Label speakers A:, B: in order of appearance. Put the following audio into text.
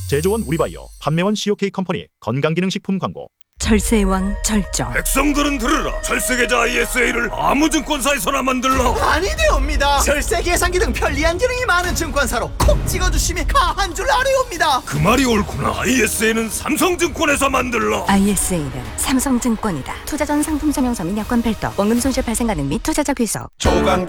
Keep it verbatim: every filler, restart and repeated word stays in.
A: 제조원 우리바이오, 판매원 씨오케이 컴퍼니 건강기능식품 광고.
B: 절세의 왕 절정.
C: 백성들은 들으라. 절세계좌 아이에스에이를 아무 증권사에서나 만들라.
D: 아니되옵니다. 절세 계산기 등 편리한 기능이 많은 증권사로 콕 찍어주심이 가한 줄 아뢰옵니다.
C: 그 말이 옳구나. 아이에스에이는 삼성증권에서 만들라.
B: 아이에스에이는 삼성증권이다. 투자 전 상품 설명서 및 약관 별도, 원금 손실 발생 가능 및 투자자 귀속.
E: 조강